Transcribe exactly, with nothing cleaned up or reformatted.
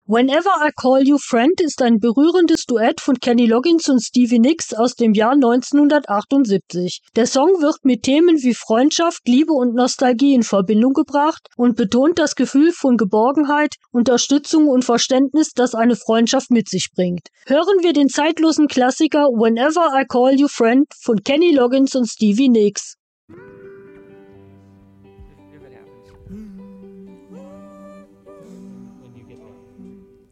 Whenever I Call You Friend ist ein berührendes Duett von Kenny Loggins und Stevie Nicks aus dem Jahr neunzehnhundertachtundsiebzig. Der Song wird mit Themen wie Freundschaft, Liebe und Nostalgie in Verbindung gebracht und betont das Gefühl von Geborgenheit, Unterstützung und Verständnis, das eine Freundschaft mit sich bringt. Hören wir den zeitlosen Klassiker Whenever I Call You Friend von Kenny Loggins und Stevie Nicks.